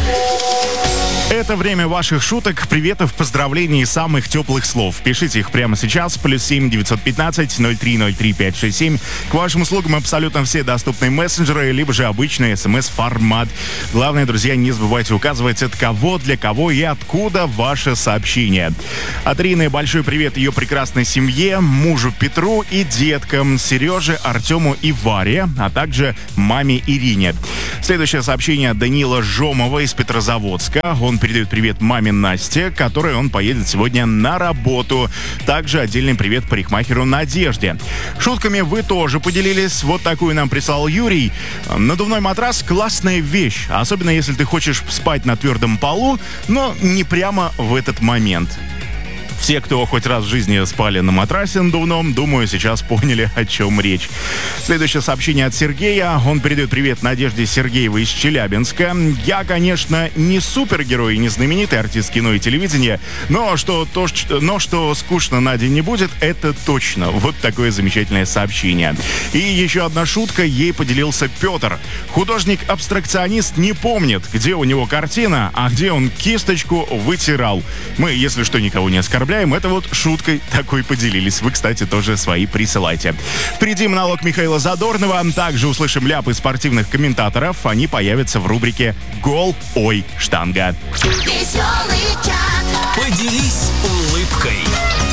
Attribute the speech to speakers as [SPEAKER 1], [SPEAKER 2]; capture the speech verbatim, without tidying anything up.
[SPEAKER 1] Это время ваших шуток, приветов, поздравлений и самых теплых слов. Пишите их прямо сейчас. Плюс семь девятьсот пятнадцать ноль три ноль три пять шесть семь. К вашим услугам абсолютно все доступные мессенджеры, либо же обычный смс-формат. Главное, друзья, не забывайте указывать, от кого, для кого и откуда ваше сообщение. От Рины большой привет ее прекрасной семье, мужу Петру и деткам Сереже, Артему и Варе, а также маме Ирине. Следующее сообщение от Данила Жомова из Петрозаводска. Он передает привет маме Насте, которой он поедет сегодня на работу. Также отдельный привет парикмахеру Надежде. Шутками вы тоже поделились. Вот такую нам прислал Юрий. Надувной матрас — классная вещь, особенно если ты хочешь спать на твердом полу, но не прямо в этот момент. Все, кто хоть раз в жизни спали на матрасе надувном, думаю, сейчас поняли, о чем речь. Следующее сообщение от Сергея. Он передает привет Надежде Сергеевой из Челябинска. Я, конечно, не супергерой, не знаменитый артист кино и телевидения, но что, то, но что скучно Наде не будет, это точно. Вот такое замечательное сообщение. И еще одна шутка, ей поделился Петр. Художник-абстракционист не помнит, где у него картина, а где он кисточку вытирал. Мы, если что, никого не оскорбляем. Это вот шуткой такой поделились. Вы, кстати, тоже свои присылайте. Впереди монолог Михаила Задорнова. Также услышим ляпы спортивных комментаторов. Они появятся в рубрике «Гол, ой, штанга».
[SPEAKER 2] Веселый чат.
[SPEAKER 3] Поделись улыбкой.